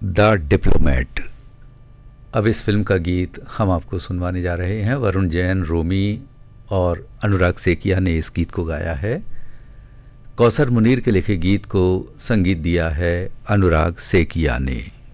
The diplomat. अब इस film का गीत हम आपको सुनवाने जा रहे हैं। वरुण जैन, रोमी और अनुराग सेकिया ने इस गीत को गाया है। कौसर मुनीर के लिखे गीत को संगीत दिया है अनुराग सेकिया ने।